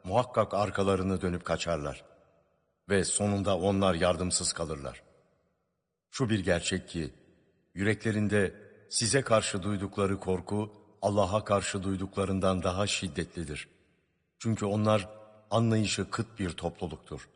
muhakkak arkalarını dönüp kaçarlar. Ve sonunda onlar yardımsız kalırlar. Şu bir gerçek ki, yüreklerinde size karşı duydukları korku, Allah'a karşı duyduklarından daha şiddetlidir. Çünkü onlar anlayışı kıt bir topluluktur.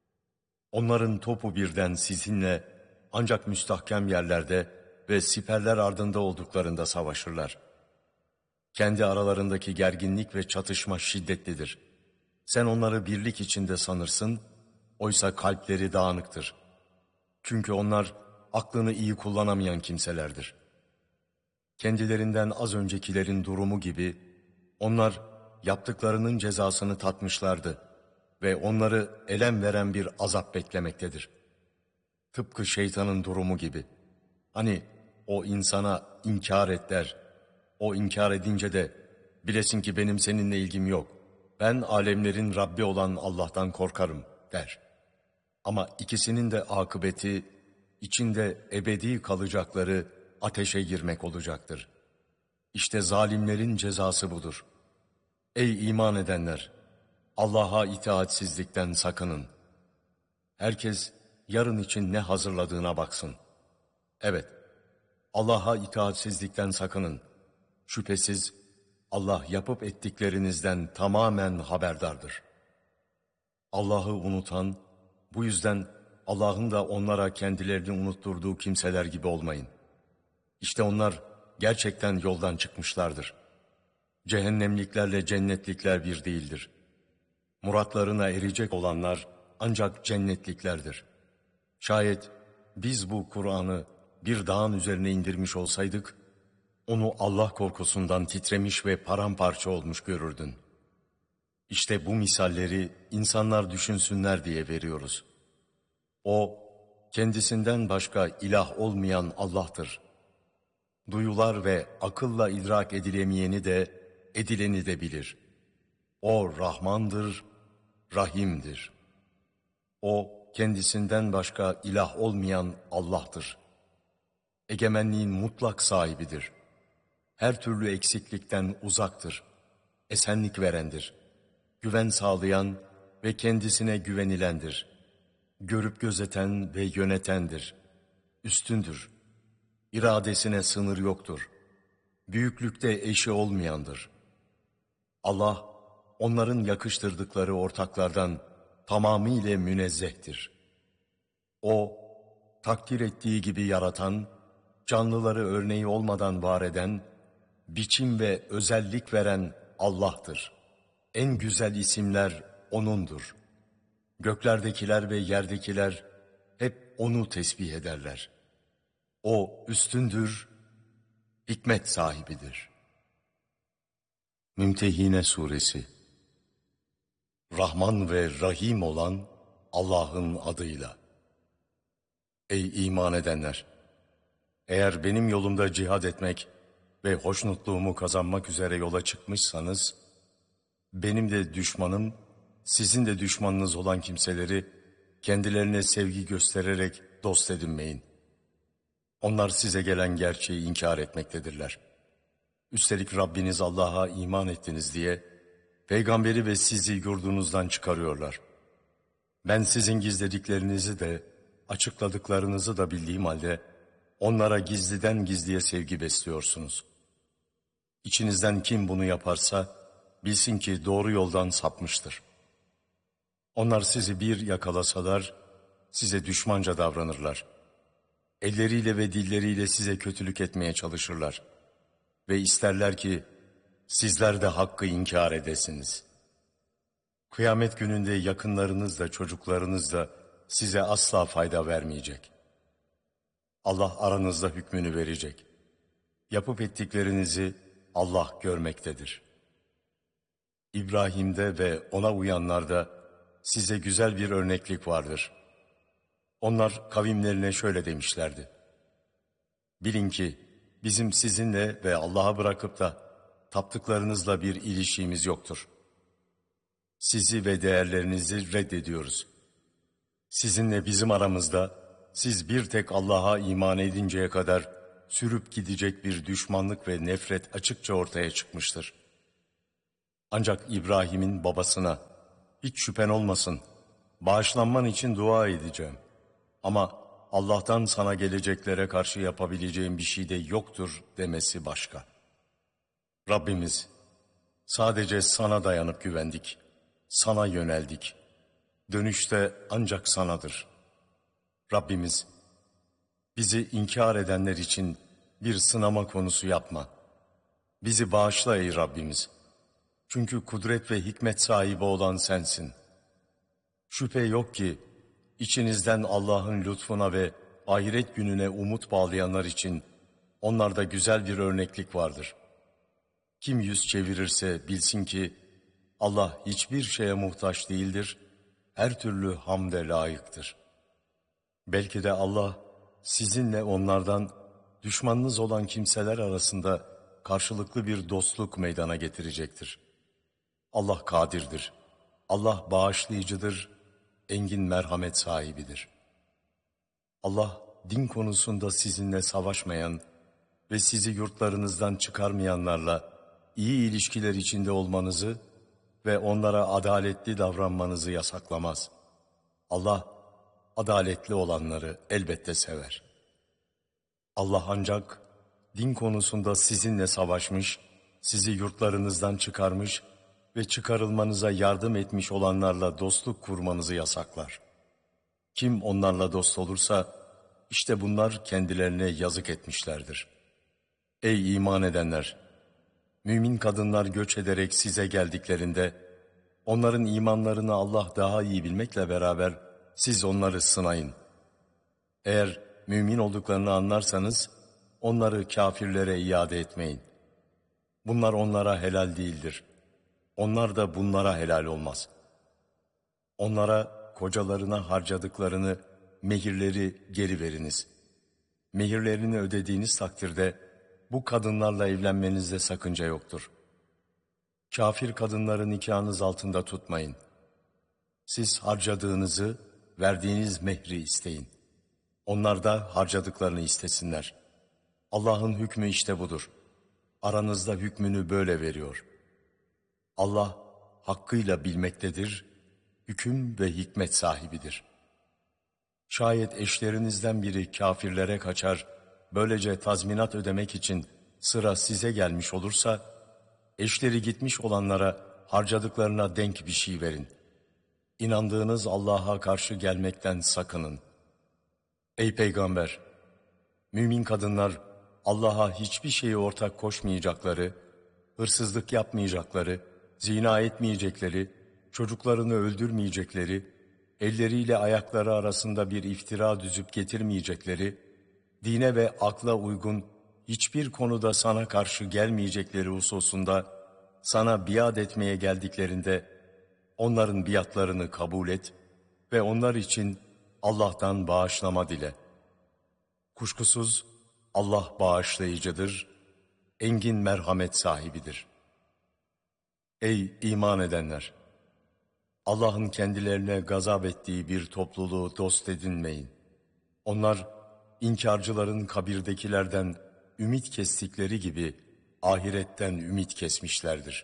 Onların topu birden sizinle ancak müstahkem yerlerde ve siperler ardında olduklarında savaşırlar. Kendi aralarındaki gerginlik ve çatışma şiddetlidir. Sen onları birlik içinde sanırsın, oysa kalpleri dağınıktır. Çünkü onlar aklını iyi kullanamayan kimselerdir. Kendilerinden az öncekilerin durumu gibi, onlar yaptıklarının cezasını tatmışlardı ve onları elem veren bir azap beklemektedir. Tıpkı şeytanın durumu gibi. Hani o insana inkar et der, o inkar edince de bilesin ki benim seninle ilgim yok, ben alemlerin Rabbi olan Allah'tan korkarım der. Ama ikisinin de akıbeti, içinde ebedi kalacakları ateşe girmek olacaktır. İşte zalimlerin cezası budur. Ey iman edenler! Allah'a itaatsizlikten sakının. Herkes yarın için ne hazırladığına baksın. Evet, Allah'a itaatsizlikten sakının. Şüphesiz Allah yapıp ettiklerinizden tamamen haberdardır. Allah'ı unutan, bu yüzden Allah'ın da onlara kendilerini unutturduğu kimseler gibi olmayın. İşte onlar gerçekten yoldan çıkmışlardır. Cehennemliklerle cennetlikler bir değildir. Muratlarına erecek olanlar ancak cennetliklerdir. Şayet biz bu Kur'an'ı bir dağın üzerine indirmiş olsaydık, onu Allah korkusundan titremiş ve paramparça olmuş görürdün. İşte bu misalleri insanlar düşünsünler diye veriyoruz. O, kendisinden başka ilah olmayan Allah'tır. Duyular ve akılla idrak edilemeyeni de, edileni de bilir. O Rahmandır, Rahim'dir. O, kendisinden başka ilah olmayan Allah'tır. Egemenliğin mutlak sahibidir. Her türlü eksiklikten uzaktır. Esenlik verendir. Güven sağlayan ve kendisine güvenilendir. Görüp gözeten ve yönetendir. Üstündür. İradesine sınır yoktur. Büyüklükte eşi olmayandır. Allah, onların yakıştırdıkları ortaklardan tamamıyla münezzehtir. O, takdir ettiği gibi yaratan, canlıları örneği olmadan var eden, biçim ve özellik veren Allah'tır. En güzel isimler O'nundur. Göklerdekiler ve yerdekiler hep O'nu tesbih ederler. O üstündür, hikmet sahibidir. Mümtehine Suresi. Rahman ve Rahim olan Allah'ın adıyla. Ey iman edenler! Eğer benim yolumda cihad etmek ve hoşnutluğumu kazanmak üzere yola çıkmışsanız, benim de düşmanım, sizin de düşmanınız olan kimseleri kendilerine sevgi göstererek dost edinmeyin. Onlar size gelen gerçeği inkar etmektedirler. Üstelik Rabbiniz Allah'a iman ettiniz diye peygamberi ve sizi yurdunuzdan çıkarıyorlar. Ben sizin gizlediklerinizi de açıkladıklarınızı da bildiğim halde onlara gizliden gizliye sevgi besliyorsunuz. İçinizden kim bunu yaparsa bilsin ki doğru yoldan sapmıştır. Onlar sizi bir yakalasalar size düşmanca davranırlar. Elleriyle ve dilleriyle size kötülük etmeye çalışırlar. Ve isterler ki sizler de hakkı inkar edesiniz. Kıyamet gününde yakınlarınız da çocuklarınız da size asla fayda vermeyecek. Allah aranızda hükmünü verecek. Yapıp ettiklerinizi Allah görmektedir. İbrahim'de ve ona uyanlarda size güzel bir örneklik vardır. Onlar kavimlerine şöyle demişlerdi. Bilin ki bizim sizinle ve Allah'a bırakıp da taptıklarınızla bir ilişkimiz yoktur. Sizi ve değerlerinizi reddediyoruz. Sizinle bizim aramızda siz bir tek Allah'a iman edinceye kadar sürüp gidecek bir düşmanlık ve nefret açıkça ortaya çıkmıştır. Ancak İbrahim'in babasına hiç şüphen olmasın. Bağışlanman için dua edeceğim. Ama Allah'tan sana geleceklere karşı yapabileceğim bir şey de yoktur demesi başka. Rabbimiz, sadece sana dayanıp güvendik. Sana yöneldik. Dönüşte ancak sanadır. Rabbimiz, bizi inkar edenler için bir sınama konusu yapma. Bizi bağışla ey Rabbimiz. Çünkü kudret ve hikmet sahibi olan sensin. Şüphe yok ki içinizden Allah'ın lütfuna ve ahiret gününe umut bağlayanlar için onlarda güzel bir örneklik vardır. Kim yüz çevirirse bilsin ki Allah hiçbir şeye muhtaç değildir, her türlü hamde layıktır. Belki de Allah sizinle onlardan düşmanınız olan kimseler arasında karşılıklı bir dostluk meydana getirecektir. Allah kadirdir, Allah bağışlayıcıdır, engin merhamet sahibidir. Allah din konusunda sizinle savaşmayan ve sizi yurtlarınızdan çıkarmayanlarla iyi ilişkiler içinde olmanızı ve onlara adaletli davranmanızı yasaklamaz. Allah adaletli olanları elbette sever. Allah ancak din konusunda sizinle savaşmış, sizi yurtlarınızdan çıkarmış ve çıkarılmanıza yardım etmiş olanlarla dostluk kurmanızı yasaklar. Kim onlarla dost olursa, işte bunlar kendilerine yazık etmişlerdir. Ey iman edenler! Mümin kadınlar göç ederek size geldiklerinde, onların imanlarını Allah daha iyi bilmekle beraber siz onları sınayın. Eğer mümin olduklarını anlarsanız, onları kâfirlere iade etmeyin. Bunlar onlara helal değildir. Onlar da bunlara helal olmaz. Onlara kocalarına harcadıklarını, mehirleri geri veriniz. Mehirlerini ödediğiniz takdirde bu kadınlarla evlenmenizde sakınca yoktur. Kafir kadınları nikahınız altında tutmayın. Siz harcadığınızı, verdiğiniz mehri isteyin. Onlar da harcadıklarını istesinler. Allah'ın hükmü işte budur. Aranızda hükmünü böyle veriyor. Allah hakkıyla bilmektedir, hüküm ve hikmet sahibidir. Şayet eşlerinizden biri kâfirlere kaçar, böylece tazminat ödemek için sıra size gelmiş olursa, eşleri gitmiş olanlara harcadıklarına denk bir şey verin. İnandığınız Allah'a karşı gelmekten sakının. Ey Peygamber! Mümin kadınlar Allah'a hiçbir şeyi ortak koşmayacakları, hırsızlık yapmayacakları, zina etmeyecekleri, çocuklarını öldürmeyecekleri, elleriyle ayakları arasında bir iftira düzüp getirmeyecekleri, dine ve akla uygun hiçbir konuda sana karşı gelmeyecekleri hususunda sana biat etmeye geldiklerinde onların biatlarını kabul et ve onlar için Allah'tan bağışlama dile. Kuşkusuz Allah bağışlayıcıdır, engin merhamet sahibidir. Ey iman edenler! Allah'ın kendilerine gazap ettiği bir topluluğu dost edinmeyin. Onlar inkarcıların kabirdekilerden ümit kestikleri gibi ahiretten ümit kesmişlerdir.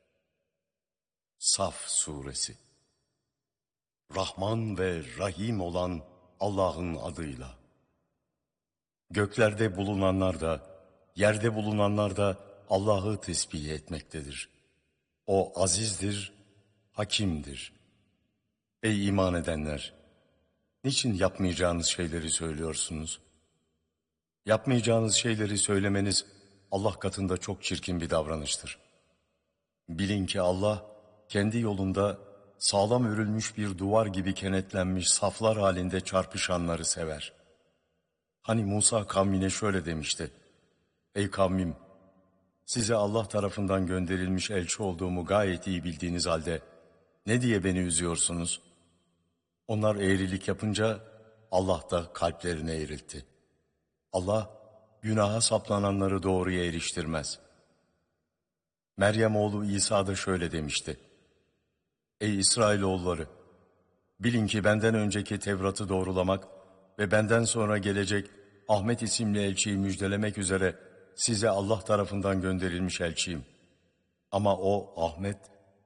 Saf Suresi. Rahman ve Rahim olan Allah'ın adıyla. Göklerde bulunanlar da, yerde bulunanlar da Allah'ı tesbih etmektedir. O azizdir, hakimdir. Ey iman edenler! Niçin yapmayacağınız şeyleri söylüyorsunuz? Yapmayacağınız şeyleri söylemeniz Allah katında çok çirkin bir davranıştır. Bilin ki Allah kendi yolunda sağlam örülmüş bir duvar gibi kenetlenmiş saflar halinde çarpışanları sever. Hani Musa kavmine şöyle demişti: Ey kavmim! Size Allah tarafından gönderilmiş elçi olduğumu gayet iyi bildiğiniz halde ne diye beni üzüyorsunuz? Onlar eğrilik yapınca Allah da kalplerini eğriltti. Allah günaha saplananları doğruya eriştirmez. Meryem oğlu İsa da şöyle demişti: Ey İsrailoğulları! Bilin ki benden önceki Tevrat'ı doğrulamak ve benden sonra gelecek Ahmet isimli elçiyi müjdelemek üzere size Allah tarafından gönderilmiş elçiyim. Ama o Ahmet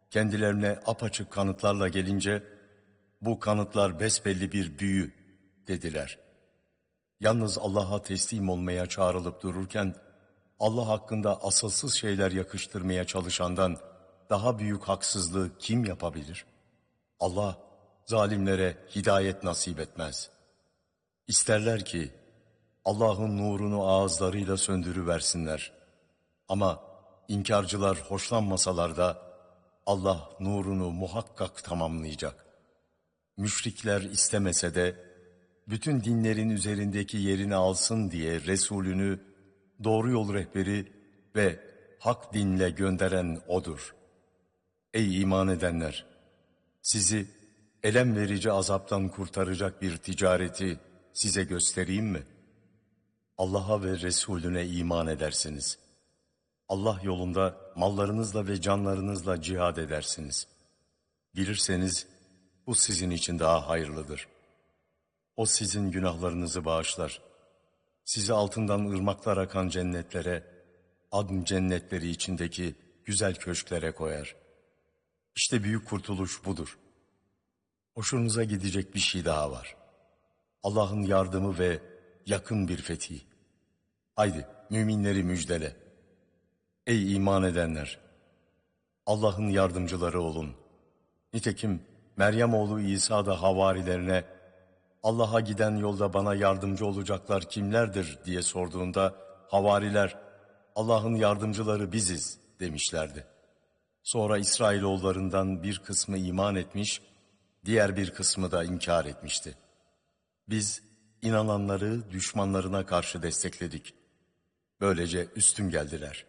kendilerine apaçık kanıtlarla gelince, bu kanıtlar besbelli bir büyü dediler. Yalnız Allah'a teslim olmaya çağrılıp dururken, Allah hakkında asılsız şeyler yakıştırmaya çalışandan daha büyük haksızlığı kim yapabilir? Allah zalimlere hidayet nasip etmez. İsterler ki Allah'ın nurunu ağızlarıyla söndürüversinler. Ama inkarcılar hoşlanmasalar da Allah nurunu muhakkak tamamlayacak. Müşrikler istemese de bütün dinlerin üzerindeki yerini alsın diye Resulünü doğru yol rehberi ve hak dinle gönderen O'dur. Ey iman edenler! Sizi elem verici azaptan kurtaracak bir ticareti size göstereyim mi? Allah'a ve Resulüne iman edersiniz. Allah yolunda mallarınızla ve canlarınızla cihad edersiniz. Bilirseniz bu sizin için daha hayırlıdır. O sizin günahlarınızı bağışlar. Sizi altından ırmaklar akan cennetlere, adn cennetleri içindeki güzel köşklere koyar. İşte büyük kurtuluş budur. Hoşunuza gidecek bir şey daha var. Allah'ın yardımı ve yakın bir fetih. Haydi müminleri müjdele. Ey iman edenler! Allah'ın yardımcıları olun. Nitekim Meryem oğlu İsa da havarilerine, Allah'a giden yolda bana yardımcı olacaklar kimlerdir diye sorduğunda, havariler, Allah'ın yardımcıları biziz demişlerdi. Sonra İsrailoğullarından bir kısmı iman etmiş, diğer bir kısmı da inkar etmişti. Biz inananları düşmanlarına karşı destekledik. Böylece üstün geldiler.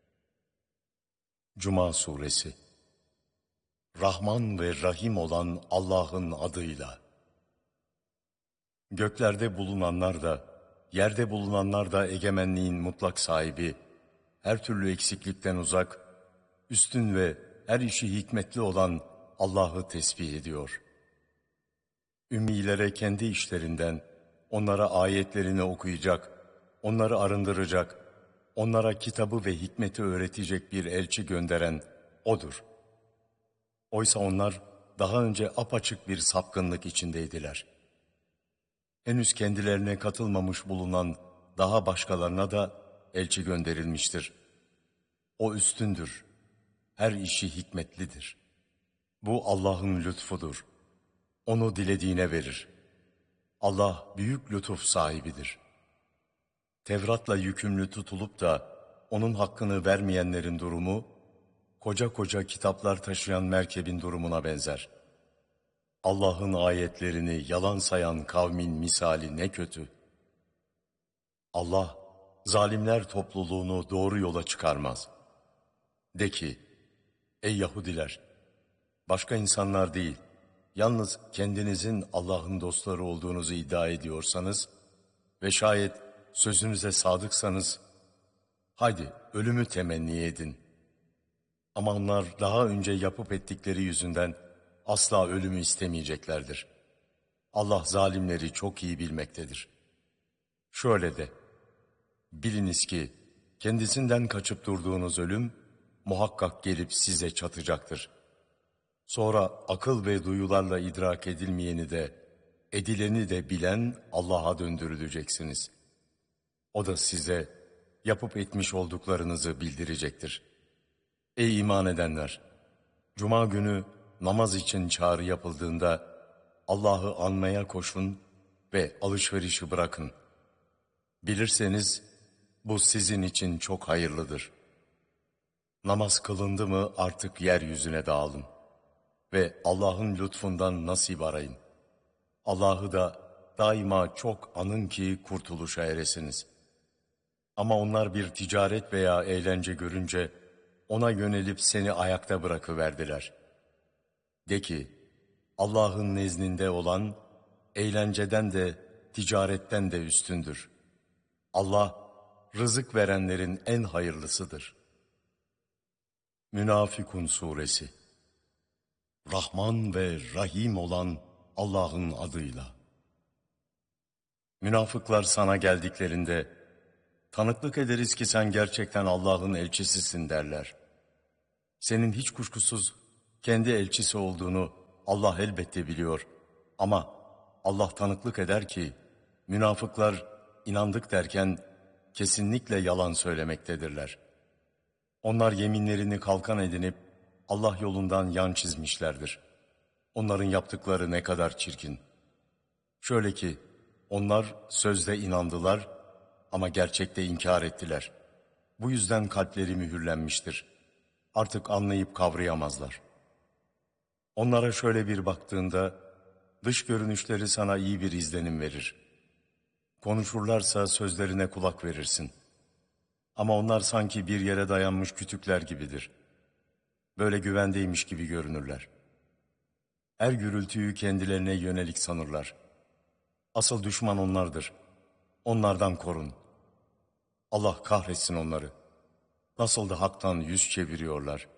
Cuma Suresi. Rahman ve Rahim olan Allah'ın adıyla. Göklerde bulunanlar da, yerde bulunanlar da egemenliğin mutlak sahibi, her türlü eksiklikten uzak, üstün ve her işi hikmetli olan Allah'ı tesbih ediyor. Ümmilere kendi işlerinden, onlara ayetlerini okuyacak, onları arındıracak, onlara kitabı ve hikmeti öğretecek bir elçi gönderen O'dur. Oysa onlar daha önce apaçık bir sapkınlık içindeydiler. Henüz kendilerine katılmamış bulunan daha başkalarına da elçi gönderilmiştir. O üstündür, her işi hikmetlidir. Bu Allah'ın lütfudur. Onu dilediğine verir. Allah büyük lütuf sahibidir. Tevrat'la yükümlü tutulup da onun hakkını vermeyenlerin durumu, koca koca kitaplar taşıyan merkebin durumuna benzer. Allah'ın ayetlerini yalan sayan kavmin misali ne kötü. Allah, zalimler topluluğunu doğru yola çıkarmaz. De ki, ey Yahudiler, başka insanlar değil, yalnız kendinizin Allah'ın dostları olduğunuzu iddia ediyorsanız ve şayet sözünüze sadıksanız, haydi ölümü temenni edin. Ama onlar daha önce yapıp ettikleri yüzünden asla ölümü istemeyeceklerdir. Allah zalimleri çok iyi bilmektedir. Şöyle de, biliniz ki kendisinden kaçıp durduğunuz ölüm muhakkak gelip size çatacaktır. Sonra akıl ve duyularla idrak edilmeyeni de, edileni de bilen Allah'a döndürüleceksiniz. O da size yapıp etmiş olduklarınızı bildirecektir. Ey iman edenler! Cuma günü namaz için çağrı yapıldığında Allah'ı anmaya koşun ve alışverişi bırakın. Bilirseniz bu sizin için çok hayırlıdır. Namaz kılındı mı artık yeryüzüne dağılın ve Allah'ın lütfundan nasip arayın. Allah'ı da daima çok anın ki kurtuluşa eresiniz. Ama onlar bir ticaret veya eğlence görünce ona yönelip seni ayakta bırakıverdiler. De ki, Allah'ın nezdinde olan eğlenceden de ticaretten de üstündür. Allah rızık verenlerin en hayırlısıdır. Münafikun Suresi. Rahman ve Rahim olan Allah'ın adıyla. Münafıklar sana geldiklerinde, tanıklık ederiz ki sen gerçekten Allah'ın elçisisin derler. Senin hiç kuşkusuz kendi elçisi olduğunu Allah elbette biliyor. Ama Allah tanıklık eder ki, münafıklar inandık derken kesinlikle yalan söylemektedirler. Onlar yeminlerini kalkan edinip Allah yolundan yan çizmişlerdir. Onların yaptıkları ne kadar çirkin. Şöyle ki, onlar sözde inandılar ama gerçekte inkar ettiler. Bu yüzden kalpleri mühürlenmiştir. Artık anlayıp kavrayamazlar. Onlara şöyle bir baktığında, dış görünüşleri sana iyi bir izlenim verir. Konuşurlarsa sözlerine kulak verirsin. Ama onlar sanki bir yere dayanmış kütükler gibidir. Böyle güvendeymiş gibi görünürler. Her gürültüyü kendilerine yönelik sanırlar. Asıl düşman onlardır. Onlardan korun. Allah kahretsin onları. Nasıl da haktan yüz çeviriyorlar.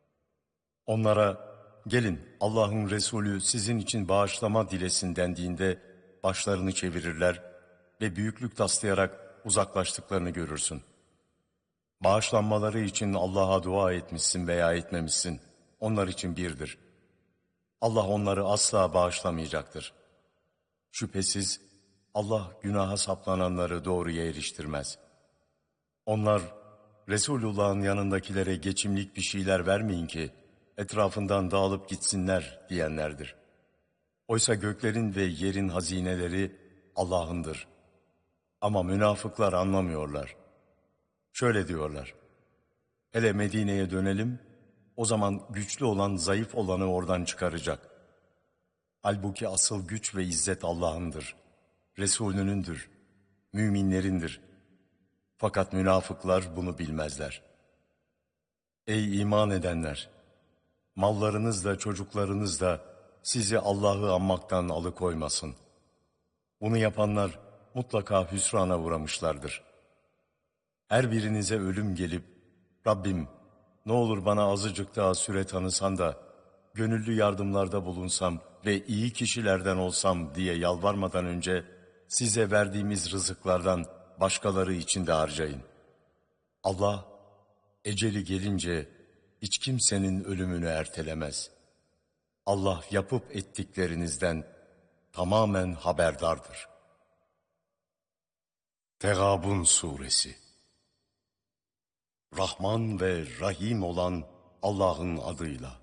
Onlara, gelin Allah'ın Resulü sizin için bağışlama dilesin dendiğinde başlarını çevirirler ve büyüklük taslayarak uzaklaştıklarını görürsün. Bağışlanmaları için Allah'a dua etmişsin veya etmemişsin, onlar için birdir. Allah onları asla bağışlamayacaktır. Şüphesiz Allah günaha saplananları doğruya eriştirmez. Onlar, Resulullah'ın yanındakilere geçimlik bir şeyler vermeyin ki, etrafından dağılıp gitsinler diyenlerdir. Oysa göklerin ve yerin hazineleri Allah'ındır. Ama münafıklar anlamıyorlar. Şöyle diyorlar, hele Medine'ye dönelim, o zaman güçlü olan zayıf olanı oradan çıkaracak. Halbuki asıl güç ve izzet Allah'ındır, Resulünündür, müminlerindir. Fakat münafıklar bunu bilmezler. Ey iman edenler! Mallarınız da çocuklarınız da sizi Allah'ı anmaktan alıkoymasın. Bunu yapanlar mutlaka hüsrana uğramışlardır. Her birinize ölüm gelip, Rabbim ne olur bana azıcık daha süre tanısan da, gönüllü yardımlarda bulunsam ve iyi kişilerden olsam diye yalvarmadan önce, size verdiğimiz rızıklardan başkaları için de harcayın. Allah, eceli gelince hiç kimsenin ölümünü ertelemez. Allah yapıp ettiklerinizden tamamen haberdardır. Tegabun Suresi. Rahman ve Rahim olan Allah'ın adıyla.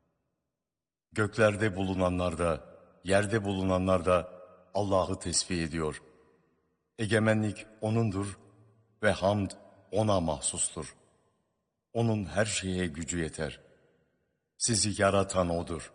Göklerde bulunanlar da, yerde bulunanlar da Allah'ı tesbih ediyor. Egemenlik O'nundur ve hamd O'na mahsustur. O'nun her şeye gücü yeter. Sizi yaratan O'dur.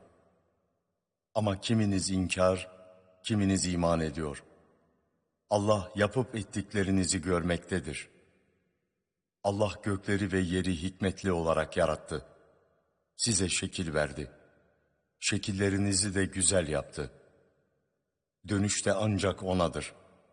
Ama kiminiz inkar, kiminiz iman ediyor. Allah yapıp ettiklerinizi görmektedir. Allah gökleri ve yeri hikmetli olarak yarattı. Size şekil verdi. Şekillerinizi de güzel yaptı. Dönüşte ancak O'nadır.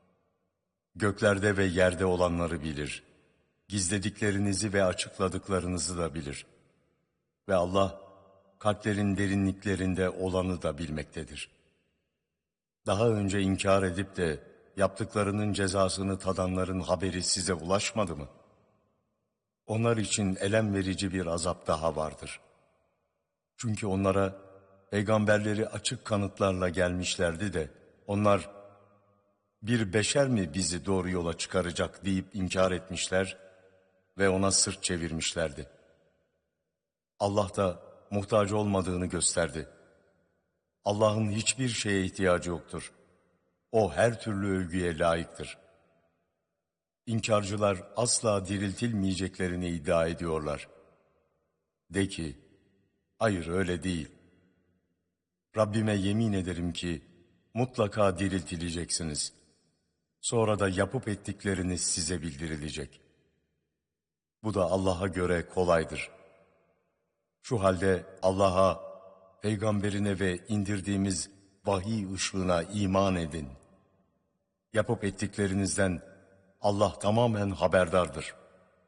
Göklerde ve yerde olanları bilir. Gizlediklerinizi ve açıkladıklarınızı da bilir. Ve Allah, kalplerin derinliklerinde olanı da bilmektedir. Daha önce inkar edip de yaptıklarının cezasını tadanların haberi size ulaşmadı mı? Onlar için elem verici bir azap daha vardır. Çünkü onlara peygamberleri açık kanıtlarla gelmişlerdi de onlar bir beşer mi bizi doğru yola çıkaracak deyip inkar etmişler ve ona sırt çevirmişlerdi. Allah da muhtaç olmadığını gösterdi. Allah'ın hiçbir şeye ihtiyacı yoktur. O her türlü övgüye layıktır. İnkarcılar asla diriltilmeyeceklerini iddia ediyorlar. De ki, hayır öyle değil. Rabbime yemin ederim ki mutlaka diriltileceksiniz. Sonra da yapıp ettikleriniz size bildirilecek. Bu da Allah'a göre kolaydır. Şu halde Allah'a, peygamberine ve indirdiğimiz vahiy ışığına iman edin. Yapıp ettiklerinizden Allah tamamen haberdardır.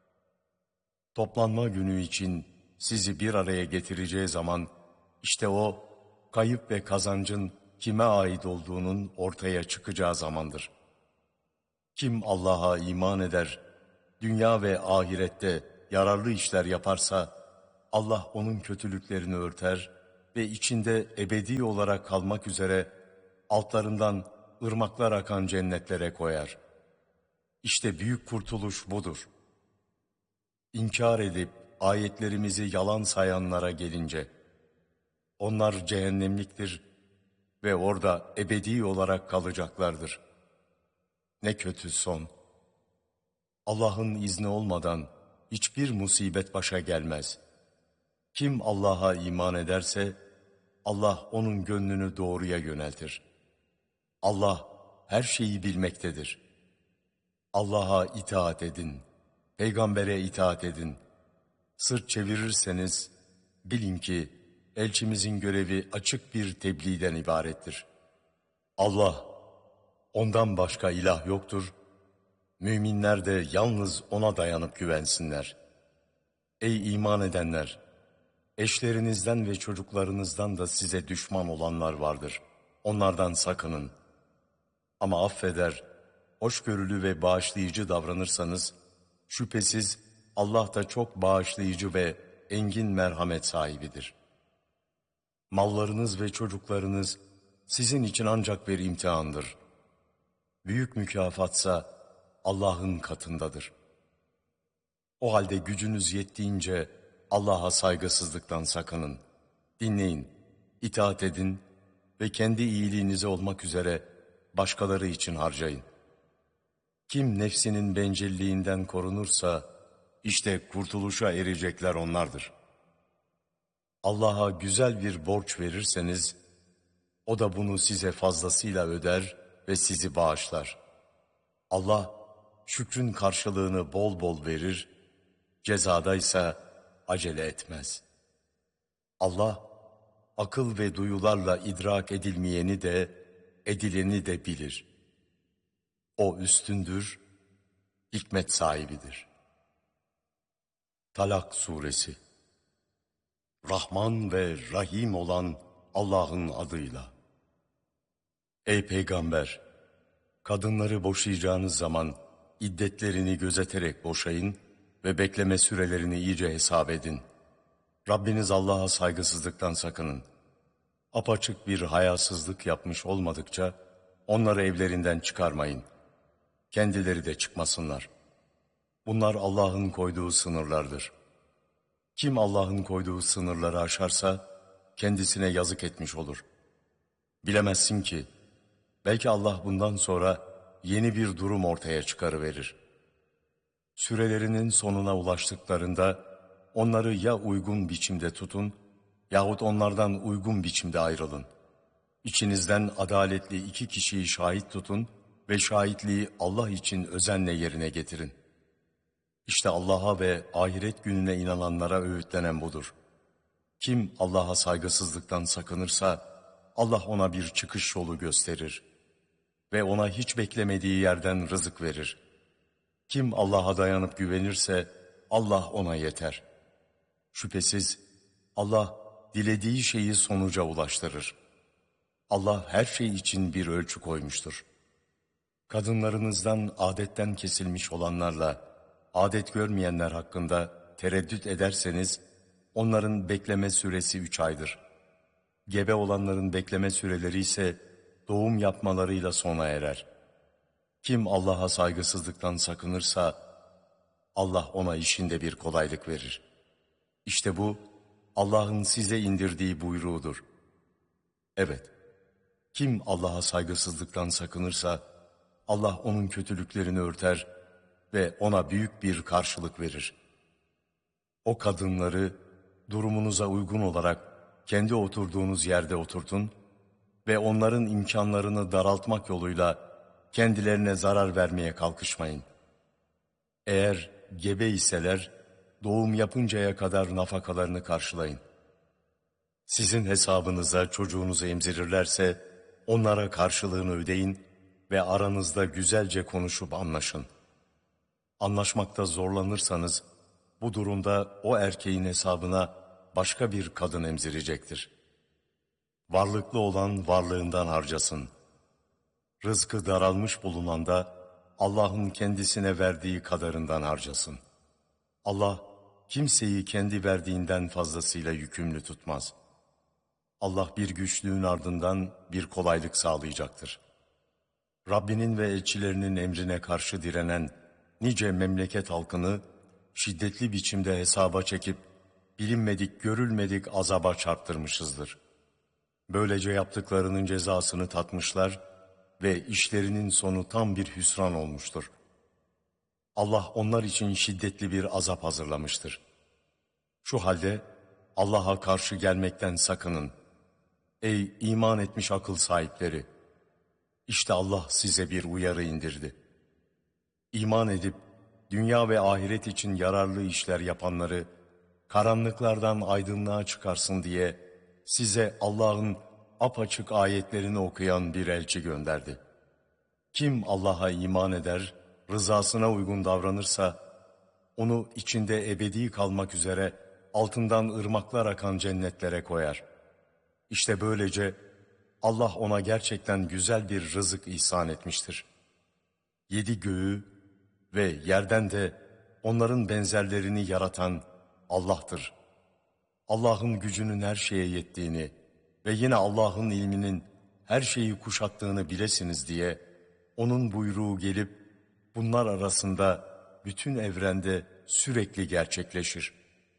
Toplanma günü için sizi bir araya getireceği zaman, işte o, kayıp ve kazancın kime ait olduğunun ortaya çıkacağı zamandır. Kim Allah'a iman eder, dünya ve ahirette yararlı işler yaparsa, Allah onun kötülüklerini örter ve içinde ebedi olarak kalmak üzere altlarından ırmaklar akan cennetlere koyar. İşte büyük kurtuluş budur. İnkar edip ayetlerimizi yalan sayanlara gelince, onlar cehennemliktir ve orada ebedi olarak kalacaklardır. Ne kötü son! Allah'ın izni olmadan hiçbir musibet başa gelmez. Kim Allah'a iman ederse, Allah onun gönlünü doğruya yöneltir. Allah her şeyi bilmektedir. Allah'a itaat edin, peygambere itaat edin. Sırt çevirirseniz, bilin ki elçimizin görevi açık bir tebliğden ibarettir. Allah, ondan başka ilah yoktur. Müminler de yalnız ona dayanıp güvensinler. Ey iman edenler! Eşlerinizden ve çocuklarınızdan da size düşman olanlar vardır. Onlardan sakının. Ama affeder, hoşgörülü ve bağışlayıcı davranırsanız, şüphesiz Allah da çok bağışlayıcı ve engin merhamet sahibidir. Mallarınız ve çocuklarınız sizin için ancak bir imtihandır. Büyük mükafatsa Allah'ın katındadır. O halde gücünüz yettiğince Allah'a saygısızlıktan sakının. Dinleyin, itaat edin ve kendi iyiliğinize olmak üzere başkaları için harcayın. Kim nefsinin bencilliğinden korunursa, işte kurtuluşa erecekler onlardır. Allah'a güzel bir borç verirseniz, o da bunu size fazlasıyla öder ve sizi bağışlar. Allah, şükrün karşılığını bol bol verir, cezadaysa acele etmez. Allah, akıl ve duyularla idrak edilmeyeni de, edileni de bilir. O üstündür, hikmet sahibidir. Talak Suresi. Rahman ve Rahim olan Allah'ın adıyla. Ey Peygamber! Kadınları boşayacağınız zaman iddetlerini gözeterek boşayın ve bekleme sürelerini iyice hesap edin. Rabbiniz Allah'a saygısızlıktan sakının. Apaçık bir hayasızlık yapmış olmadıkça onları evlerinden çıkarmayın. Kendileri de çıkmasınlar. Bunlar Allah'ın koyduğu sınırlardır. Kim Allah'ın koyduğu sınırları aşarsa kendisine yazık etmiş olur. Bilemezsin ki belki Allah bundan sonra yeni bir durum ortaya çıkarıverir. Sürelerinin sonuna ulaştıklarında onları ya uygun biçimde tutun yahut onlardan uygun biçimde ayrılın. İçinizden adaletli 2 kişiyi şahit tutun ve şahitliği Allah için özenle yerine getirin. İşte Allah'a ve ahiret gününe inananlara öğütlenen budur. Kim Allah'a saygısızlıktan sakınırsa Allah ona bir çıkış yolu gösterir ve ona hiç beklemediği yerden rızık verir. Kim Allah'a dayanıp güvenirse Allah ona yeter. Şüphesiz Allah dilediği şeyi sonuca ulaştırır. Allah her şey için bir ölçü koymuştur. Kadınlarınızdan adetten kesilmiş olanlarla adet görmeyenler hakkında tereddüt ederseniz onların bekleme süresi 3 aydır. Gebe olanların bekleme süreleri ise doğum yapmalarıyla sona erer. Kim Allah'a saygısızlıktan sakınırsa Allah ona işinde bir kolaylık verir. İşte bu Allah'ın size indirdiği buyruğudur. Evet, kim Allah'a saygısızlıktan sakınırsa Allah onun kötülüklerini örter ve ona büyük bir karşılık verir. O kadınları durumunuza uygun olarak kendi oturduğunuz yerde oturtun ve onların imkanlarını daraltmak yoluyla kendilerine zarar vermeye kalkışmayın. Eğer gebe iseler doğum yapıncaya kadar nafakalarını karşılayın. Sizin hesabınıza çocuğunuzu emzirirlerse onlara karşılığını ödeyin ve aranızda güzelce konuşup anlaşın. Anlaşmakta zorlanırsanız bu durumda o erkeğin hesabına başka bir kadın emzirecektir. Varlıklı olan varlığından harcasın. Rızkı daralmış bulunan da Allah'ın kendisine verdiği kadarından harcasın. Allah kimseyi kendi verdiğinden fazlasıyla yükümlü tutmaz. Allah bir güçlüğün ardından bir kolaylık sağlayacaktır. Rabbinin ve elçilerinin emrine karşı direnen nice memleket halkını şiddetli biçimde hesaba çekip bilinmedik görülmedik azaba çarptırmışızdır. Böylece yaptıklarının cezasını tatmışlar ve işlerinin sonu tam bir hüsran olmuştur. Allah onlar için şiddetli bir azap hazırlamıştır. Şu halde Allah'a karşı gelmekten sakının. Ey iman etmiş akıl sahipleri! İşte Allah size bir uyarı indirdi. İman edip dünya ve ahiret için yararlı işler yapanları karanlıklardan aydınlığa çıkarsın diye size Allah'ın apaçık ayetlerini okuyan bir elçi gönderdi. Kim Allah'a iman eder, rızasına uygun davranırsa, onu içinde ebedi kalmak üzere altından ırmaklar akan cennetlere koyar. İşte böylece Allah ona gerçekten güzel bir rızık ihsan etmiştir. 7 göğü ve yerden de onların benzerlerini yaratan Allah'tır. Allah'ın gücünün her şeye yettiğini ve yine Allah'ın ilminin her şeyi kuşattığını bilesiniz diye onun buyruğu gelip bunlar arasında bütün evrende sürekli gerçekleşir.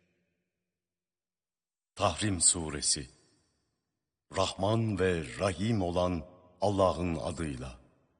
Tahrim Suresi. Rahman ve Rahim olan Allah'ın adıyla.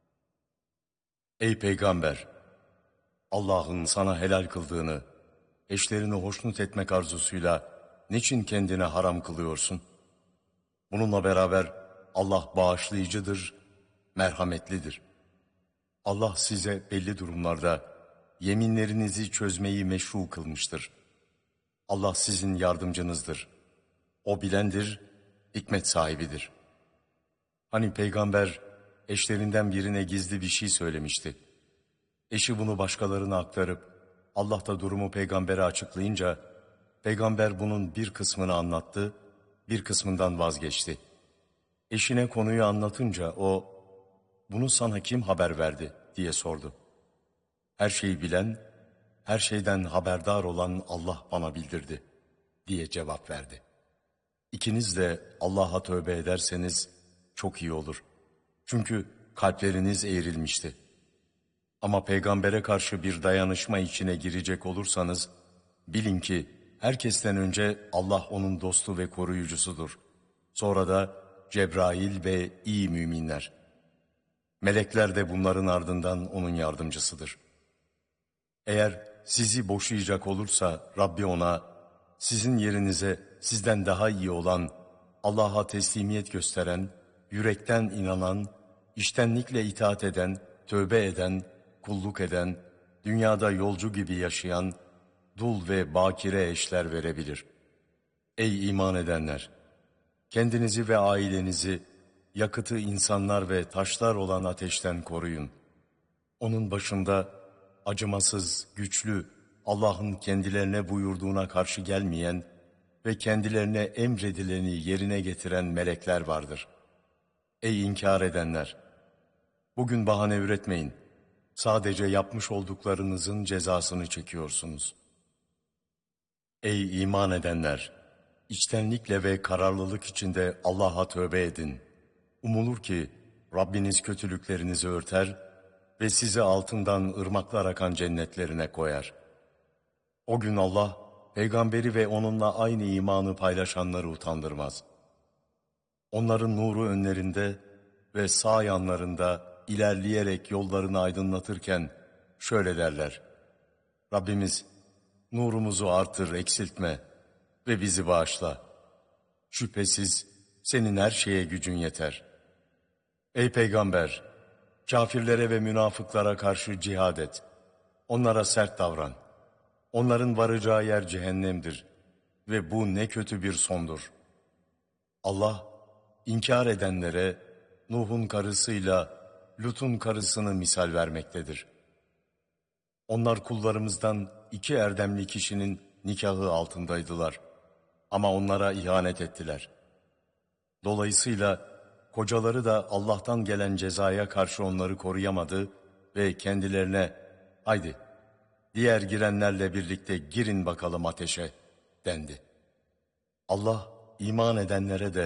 Ey Peygamber! Allah'ın sana helal kıldığını, eşlerini hoşnut etmek arzusuyla niçin kendine haram kılıyorsun? Bununla beraber Allah bağışlayıcıdır, merhametlidir. Allah size belli durumlarda yeminlerinizi çözmeyi meşru kılmıştır. Allah sizin yardımcınızdır. O bilendir, hikmet sahibidir. Hani peygamber eşlerinden birine gizli bir şey söylemişti. Eşi bunu başkalarına aktarıp Allah da durumu peygambere açıklayınca peygamber bunun bir kısmını anlattı, bir kısmından vazgeçti. Eşine konuyu anlatınca o, "Bunu sana kim haber verdi?" diye sordu. "Her şeyi bilen, her şeyden haberdar olan Allah bana bildirdi," diye cevap verdi. İkiniz de Allah'a tövbe ederseniz çok iyi olur. Çünkü kalpleriniz eğrilmişti. Ama peygambere karşı bir dayanışma içine girecek olursanız, bilin ki herkesten önce Allah onun dostu ve koruyucusudur. Sonra da Cebrail ve iyi müminler. Melekler de bunların ardından onun yardımcısıdır. Eğer sizi boşayacak olursa Rabbi ona, sizin yerinize sizden daha iyi olan, Allah'a teslimiyet gösteren, yürekten inanan, içtenlikle itaat eden, tövbe eden, kulluk eden, dünyada yolcu gibi yaşayan, dul ve bakire eşler verebilir. Ey iman edenler! Kendinizi ve ailenizi yakıtı insanlar ve taşlar olan ateşten koruyun. Onun başında acımasız, güçlü, Allah'ın kendilerine buyurduğuna karşı gelmeyen ve kendilerine emredileni yerine getiren melekler vardır. Ey inkar edenler! Bugün bahane üretmeyin. Sadece yapmış olduklarınızın cezasını çekiyorsunuz. Ey iman edenler! İçtenlikle ve kararlılık içinde Allah'a tövbe edin. Umulur ki Rabbiniz kötülüklerinizi örter ve sizi altından ırmaklar akan cennetlerine koyar. O gün Allah, peygamberi ve onunla aynı imanı paylaşanları utandırmaz. Onların nuru önlerinde ve sağ yanlarında ilerleyerek yollarını aydınlatırken şöyle derler: Rabbimiz, nurumuzu artır, eksiltme ve bizi bağışla. Şüphesiz senin her şeye gücün yeter. Ey Peygamber! Kafirlere ve münafıklara karşı cihad et. Onlara sert davran. Onların varacağı yer cehennemdir ve bu ne kötü bir sondur. Allah, inkar edenlere Nuh'un karısıyla Lut'un karısını misal vermektedir. Onlar kullarımızdan 2 erdemli kişinin nikahı altındaydılar. Ama onlara ihanet ettiler. Dolayısıyla kocaları da Allah'tan gelen cezaya karşı onları koruyamadı ve kendilerine, "Haydi, diğer girenlerle birlikte girin bakalım ateşe," dendi. Allah iman edenlere de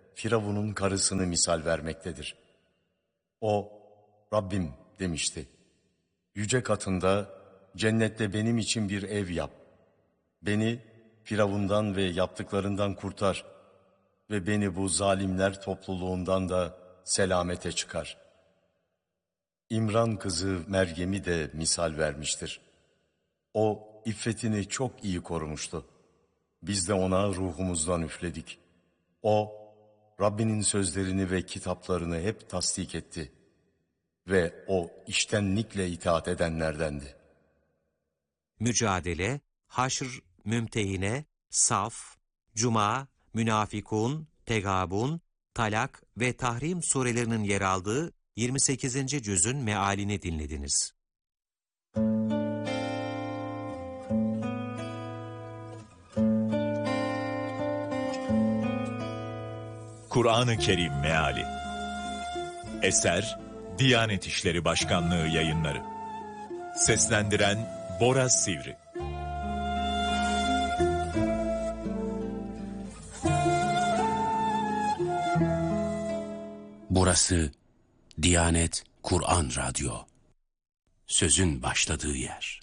Firavun'un karısını misal vermektedir. O, Rabbim demişti. Yüce katında cennette benim için bir ev yap. Beni Firavun'dan ve yaptıklarından kurtar ve beni bu zalimler topluluğundan da selamete çıkar. İmran kızı Meryem'i de misal vermiştir. O, iffetini çok iyi korumuştu. Biz de ona ruhumuzdan üfledik. O, Rabbinin sözlerini ve kitaplarını hep tasdik etti. Ve o içtenlikle itaat edenlerdendi. Mücadele, Haşr, Mümtehine, Saf, Cuma, Münafikun, Tegabun, Talak ve Tahrim surelerinin yer aldığı 28. cüzün mealini dinlediniz. Kur'an-ı Kerim Meali. Eser Diyanet İşleri Başkanlığı Yayınları. Seslendiren Bora Sivri. Burası Diyanet Kur'an Radyo. Sözün başladığı yer.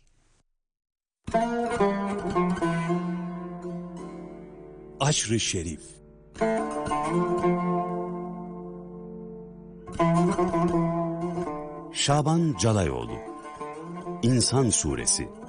Aşr-ı Şerif. Şaban Calayoğlu. İnsan Suresi.